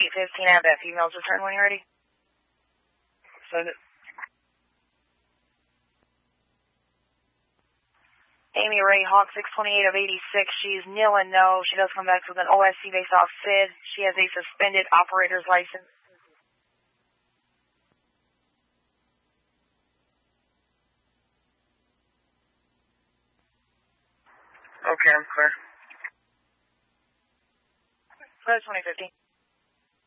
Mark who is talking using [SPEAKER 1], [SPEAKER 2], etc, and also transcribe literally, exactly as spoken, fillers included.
[SPEAKER 1] eight fifteen, have that female's return when you're ready.
[SPEAKER 2] Send it.
[SPEAKER 1] Amy Ray Hawk, six twenty-eight of eighty-six. She's nil and no. She does come back with an O S C based off S I D. She has a suspended operator's license.
[SPEAKER 2] Okay, I'm clear.
[SPEAKER 1] Clear twenty fifteen.